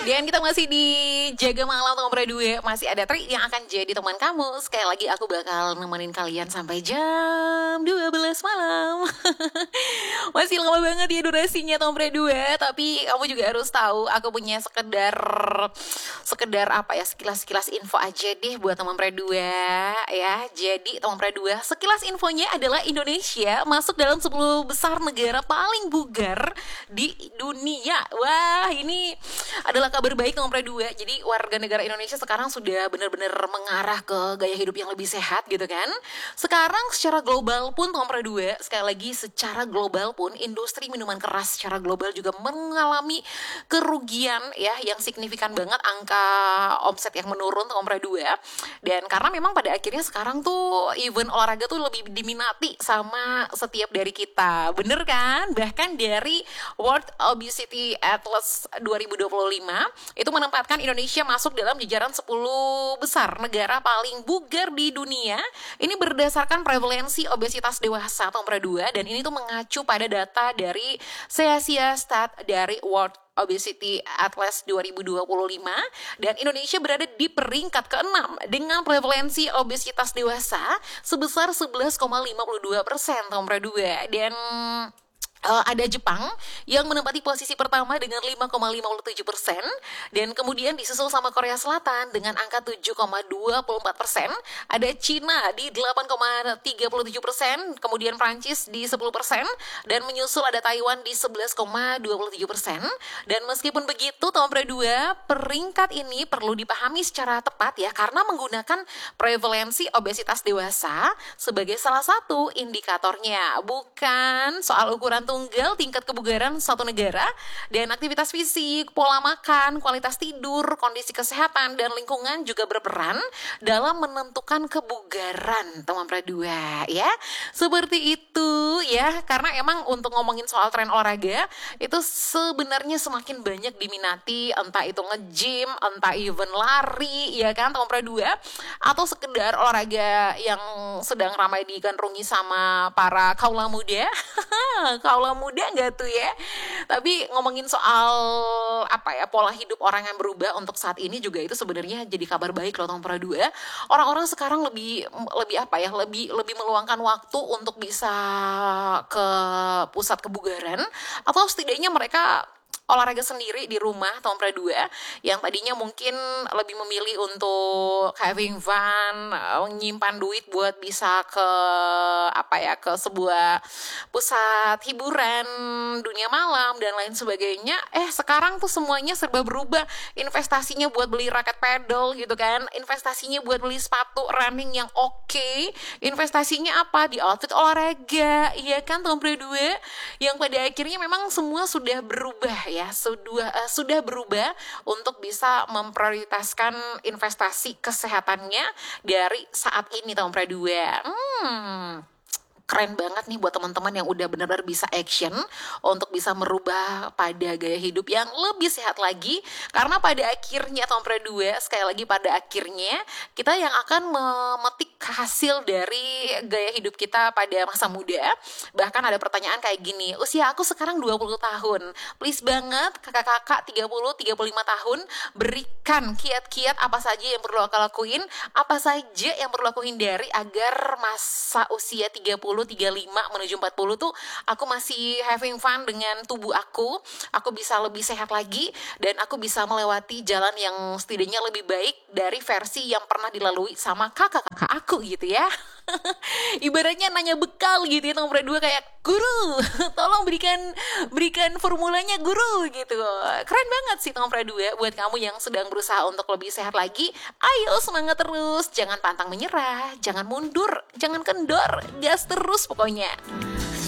Dan kita masih di Jaga Malam nomor 2. Masih ada Tri yang akan jadi teman kamu. Sekali lagi aku bakal nemenin kalian sampai jam 12 malam. Masih lama banget ya durasinya nomor 2. Tapi kamu juga harus tahu aku punya sekedar apa ya, sekilas info aja deh buat teman pre-2 ya. Jadi teman pre-2, sekilas infonya adalah Indonesia masuk dalam 10 besar negara paling bugar di dunia. Wah, ini adalah kabar baik nomor 2. Jadi warga negara Indonesia sekarang sudah benar-benar mengarah ke gaya hidup yang lebih sehat gitu kan. Sekarang secara global pun nomor 2, sekali lagi secara global pun industri minuman keras secara global juga mengalami kerugian ya yang signifikan banget, angka omset yang menurun nomor 2. Dan karena memang pada akhirnya sekarang tuh event olahraga tuh lebih diminati sama setiap dari kita. Bener kan? Bahkan dari World Obesity Atlas 2025 itu menempatkan Indonesia masuk dalam jajaran 10 besar negara paling bugar di dunia. Ini berdasarkan prevalensi obesitas dewasa nomor 2, dan ini tuh mengacu pada data dari Asia Stat dari World Obesity Atlas 2025, dan Indonesia berada di peringkat ke-6 dengan prevalensi obesitas dewasa sebesar 11,52% nomor 2. Dan ada Jepang yang menempati posisi pertama dengan 5,57%, dan kemudian disusul sama Korea Selatan dengan angka 7,24%. Ada Cina di 8,37%, kemudian Prancis di 10%, dan menyusul ada Taiwan di 11,27%. Dan meskipun begitu, nomor 2, peringkat ini perlu dipahami secara tepat ya, karena menggunakan prevalensi obesitas dewasa sebagai salah satu indikatornya, bukan soal ukuran tunggal tingkat kebugaran suatu negara. Dan aktivitas fisik, pola makan, kualitas tidur, kondisi kesehatan, dan lingkungan juga berperan dalam menentukan kebugaran teman pre-2 ya. Seperti itu ya, karena emang untuk ngomongin soal tren olahraga itu sebenarnya semakin banyak diminati, entah itu nge-gym, entah event lari ya kan teman pre-2, atau sekedar olahraga yang sedang ramai digandrungi sama para kaula muda. Kaula muda nggak tuh ya? Tapi ngomongin soal apa ya, pola hidup orang yang berubah untuk saat ini juga itu sebenarnya jadi kabar baik loh nomor 2. Orang-orang sekarang lebih apa ya, lebih meluangkan waktu untuk bisa ke pusat kebugaran, atau setidaknya mereka olahraga sendiri di rumah nomor 2, yang tadinya mungkin lebih memilih untuk having fun, menyimpan duit buat bisa ke apa ya, ke sebuah pusat hiburan dunia malam dan lain sebagainya. Sekarang tuh semuanya serba berubah. Investasinya buat beli raket pedal gitu kan, investasinya buat beli sepatu running yang oke, investasinya apa di outfit olahraga, iya kan nomor 2, yang pada akhirnya memang semua sudah berubah ya, sudah berubah untuk bisa memprioritaskan investasi kesehatannya dari saat ini tahun pre-2. Keren banget nih buat teman-teman yang udah benar-benar bisa action untuk bisa merubah pada gaya hidup yang lebih sehat lagi. Karena pada akhirnya tahun pre-2, sekali lagi pada akhirnya kita yang akan memetik hasil dari gaya hidup kita pada masa muda. Bahkan ada pertanyaan kayak gini, usia aku sekarang 20 tahun, please banget kakak-kakak 30-35 tahun berikan kiat-kiat apa saja yang perlu aku lakuin, apa saja yang perlu aku hindari agar masa usia 35 menuju 40 tuh aku masih having fun dengan tubuh aku bisa lebih sehat lagi, dan aku bisa melewati jalan yang setidaknya lebih baik dari versi yang pernah dilalui sama kakak-kakak aku gitu ya. Ibaratnya nanya bekal gitu ya nomor 2, kayak guru tolong berikan formulanya guru gitu. Keren banget sih nomor 2 buat kamu yang sedang berusaha untuk lebih sehat lagi. Ayo semangat terus, jangan pantang menyerah, jangan mundur, jangan kendor, gas terus pokoknya.